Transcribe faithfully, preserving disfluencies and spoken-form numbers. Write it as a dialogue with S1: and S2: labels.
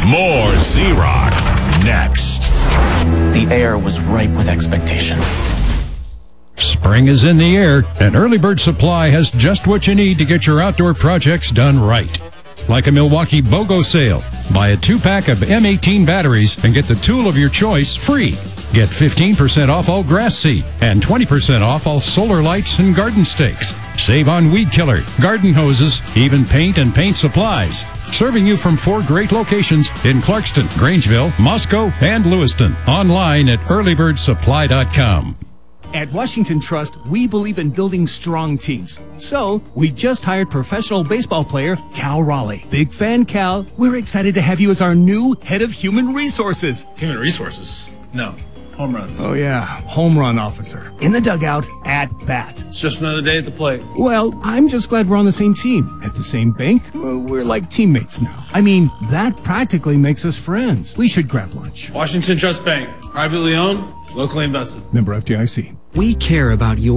S1: More Z-Rock next.
S2: The air was ripe with expectation.
S3: Spring is in the air, and Early Bird Supply has just what you need to get your outdoor projects done right. Like a Milwaukee BOGO sale. Buy a two-pack of M eighteen batteries and get the tool of your choice free. Get fifteen percent off all grass seed and twenty percent off all solar lights and garden stakes. Save on weed killer, garden hoses, even paint and paint supplies. Serving you from four great locations in Clarkston, Grangeville, Moscow, and Lewiston. Online at early bird supply dot com.
S4: At Washington Trust, we believe in building strong teams. So, we just hired professional baseball player Cal Raleigh. Big fan, Cal. We're excited to have you as our new head of human resources.
S5: Human resources? No. Home runs.
S4: Oh, yeah. Home run officer. In the dugout, at bat.
S5: It's just another day at the plate.
S4: Well, I'm just glad we're on the same team. At the same bank, well, we're like teammates now. I mean, that practically makes us friends. We should grab lunch.
S5: Washington Trust Bank. Privately owned, locally invested.
S4: Member F D I C.
S6: We care about your